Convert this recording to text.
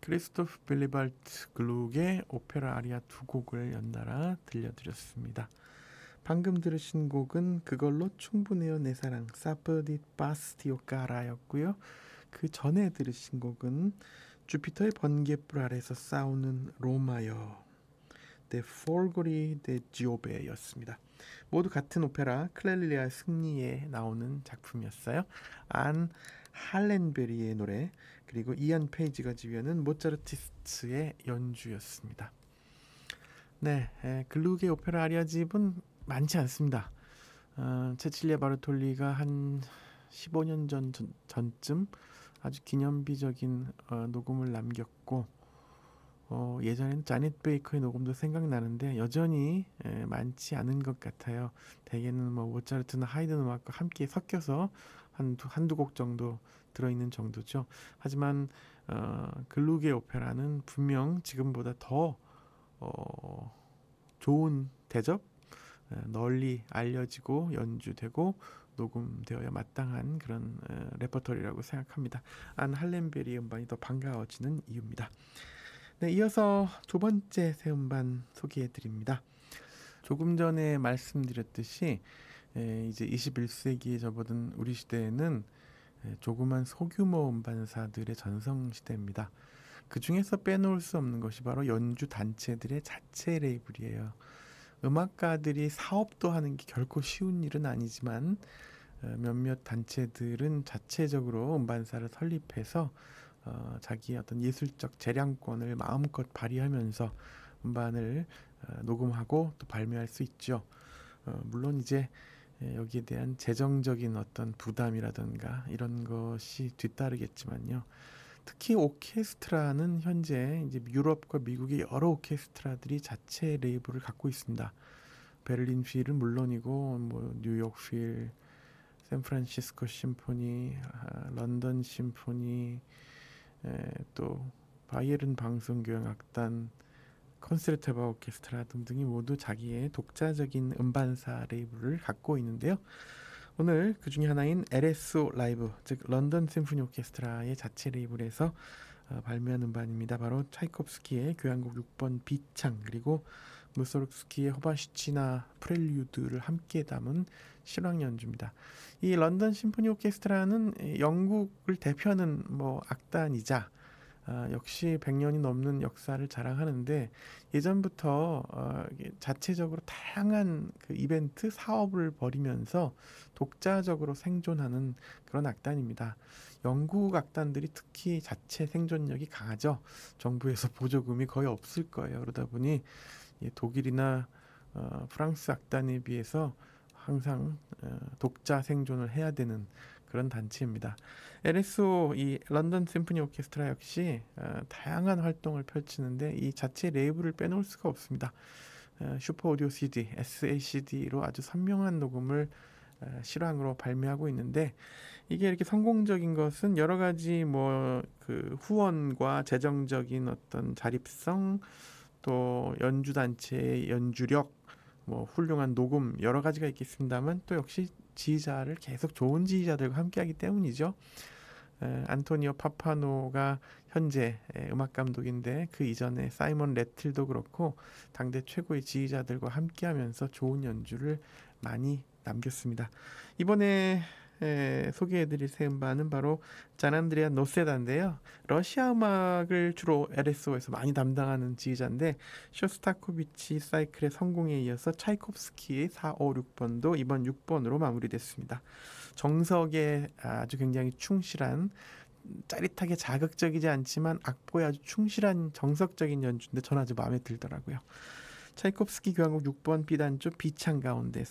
크리스토프 빌리발트 글룩의 오페라 아리아 두 곡을 연달아 들려드렸습니다. 방금 들으신 곡은 그걸로 충분해요 내 사랑 사프디 바스티오 까라였고요. 그 전에 들으신 곡은 주피터의 번갯불 아래서 싸우는 로마요 데 폴고리 데 지오베였습니다. 모두 같은 오페라 클렐리아 승리에 나오는 작품이었어요. 안 할렌베리의 노래 그리고 이안 페이지가 지휘하는 모차르티스트의 연주였습니다. 네, 글룩의 오페라 아리아집은 많지 않습니다. 체칠리아 바르톨리가 한 15년 전쯤 아주 기념비적인 녹음을 남겼고 예전에는 자넷 베이커의 녹음도 생각나는데 여전히 많지 않은 것 같아요. 대개는 뭐 모차르트나 하이든 음악과 함께 섞여서 한두 곡 정도 들어있는 정도죠. 하지만 글룩의 오페라는 분명 지금보다 더 좋은 대접, 널리 알려지고 연주되고 녹음되어야 마땅한 그런 레퍼토리라고 생각합니다. 안 할렌베리의 음반이 더 반가워지는 이유입니다. 네, 이어서 두 번째 새 음반 소개해드립니다. 조금 전에 말씀드렸듯이 이제 21세기에 접어든 우리 시대에는 조그만 소규모 음반사들의 전성시대입니다. 그 중에서 빼놓을 수 없는 것이 바로 연주 단체들의 자체 레이블이에요. 음악가들이 사업도 하는 게 결코 쉬운 일은 아니지만 몇몇 단체들은 자체적으로 음반사를 설립해서 자기의 어떤 예술적 재량권을 마음껏 발휘하면서 음반을 녹음하고 또 발매할 수 있죠. 물론 이제 여기에 대한 재정적인 어떤 부담이라든가 이런 것이 뒤따르겠지만요. 특히 오케스트라는 현재 이제 유럽과 미국의 여러 오케스트라들이 자체 레이블을 갖고 있습니다. 베를린 필은 물론이고 뭐 뉴욕 필, 샌프란시스코 심포니, 런던 심포니, 또 바이에른 방송교향악단, 콘세르테바 오케스트라 등등이 모두 자기의 독자적인 음반사 레이블을 갖고 있는데요. 오늘 그 중에 하나인 LSO 라이브, 즉 런던 심포니 오케스트라의 자체 레이블에서 발매한 음반입니다. 바로 차이콥스키의 교향곡 6번 비창 그리고 무소르스키의 호바시치나 프렐류드를 함께 담은 실황 연주입니다. 이 런던 심포니 오케스트라는 영국을 대표하는 악단이자 역시 100년이 넘는 역사를 자랑하는데 예전부터 자체적으로 다양한 그 이벤트 사업을 벌이면서 독자적으로 생존하는 그런 악단입니다. 영국 악단들이 특히 자체 생존력이 강하죠. 정부에서 보조금이 거의 없을 거예요. 그러다 보니 독일이나 프랑스 악단에 비해서 항상 독자 생존을 해야 되는 그런 단체입니다. LSO 이 런던 심포니 오케스트라 역시 다양한 활동을 펼치는데 이 자체 레이블을 빼놓을 수가 없습니다. 슈퍼 오디오 CD, SACD로 아주 선명한 녹음을 실황으로 발매하고 있는데 이게 이렇게 성공적인 것은 여러 가지 그 후원과 재정적인 어떤 자립성 또 연주 단체의 연주력 훌륭한 녹음 여러 가지가 있겠습니다만 또 역시 지휘자를 계속 좋은 지휘자들과 함께하기 때문이죠. 안토니오 파파노가 현재 음악 감독인데 그 이전에 사이먼 레틀도 그렇고 당대 최고의 지휘자들과 함께하면서 좋은 연주를 많이 남겼습니다. 이번에 소개해드릴 새 음반은 바로 잔안드레아 노세다인데요. 러시아 음악을 주로 LSO에서 많이 담당하는 지휘자인데 쇼스타코비치 사이클의 성공에 이어서 차이콥스키의 4, 5, 6번도 이번 6번으로 마무리됐습니다. 정석에 아주 굉장히 충실한 짜릿하게 자극적이지 않지만 악보에 아주 충실한 정석적인 연주인데 전 아주 마음에 들더라고요. 차이콥스키 교향곡 6번 B단조 B창 가운데